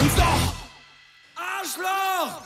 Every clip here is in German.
Arschloch! Arschloch!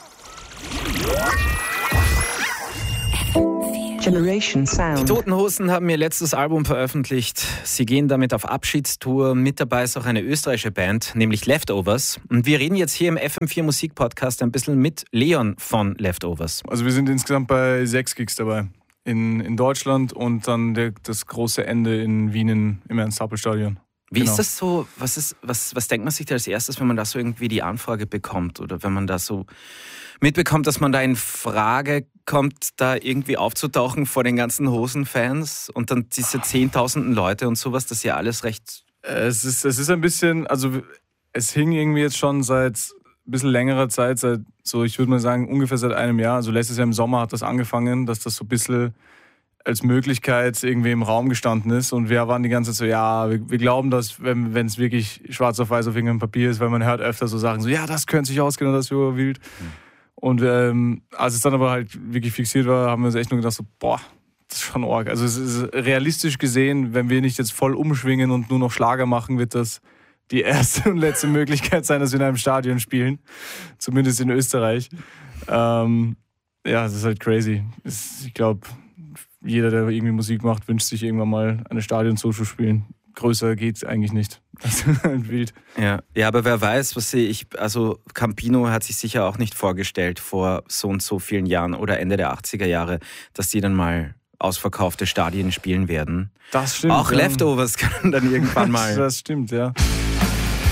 Generation Sound. Die Toten Hosen haben ihr letztes Album veröffentlicht. Sie gehen damit auf Abschiedstour. Mit dabei ist auch eine österreichische Band, nämlich Leftovers. Und wir reden jetzt hier im FM4 Musik Podcast ein bisschen mit Leon von Leftovers. Also wir sind insgesamt bei 6 Gigs dabei. In Deutschland und dann das große Ende in Wien im Ernst-Happel-Stadion. Wie ist das so? Was denkt man sich da als erstes, wenn man da so irgendwie die Anfrage bekommt? Oder wenn man da so mitbekommt, dass man da in Frage kommt, da irgendwie aufzutauchen vor den ganzen Hosenfans und dann diese zehntausenden Leute und sowas, das ist ja alles recht... Es ist ein bisschen, also es hing irgendwie jetzt schon seit ein bisschen längerer Zeit, ich würde mal sagen, ungefähr seit einem Jahr. Also letztes Jahr im Sommer hat das angefangen, dass das so ein bisschen als Möglichkeit irgendwie im Raum gestanden ist. Und wir waren die ganze Zeit so, ja, wir glauben, dass, wenn es wirklich schwarz auf weiß auf irgendeinem Papier ist, weil man hört öfter so Sachen so, ja, das könnte sich ausgehen und das wäre wild. Und als es dann aber halt wirklich fixiert war, haben wir uns echt nur gedacht so, boah, das ist schon arg. Also es ist realistisch gesehen, wenn wir nicht jetzt voll umschwingen und nur noch Schlager machen, wird das die erste und letzte Möglichkeit sein, dass wir in einem Stadion spielen. Zumindest in Österreich. Ja, das ist halt crazy. Ich glaube, jeder, der irgendwie Musik macht, wünscht sich irgendwann mal eine Stadion-Show zu spielen. Größer geht's eigentlich nicht. Das ist halt wild. Ja, aber wer weiß, also Campino hat sich sicher auch nicht vorgestellt vor so und so vielen Jahren oder Ende der 80er Jahre, dass die dann mal ausverkaufte Stadien spielen werden. Das stimmt. Auch Leftovers können dann irgendwann mal. Das stimmt, ja.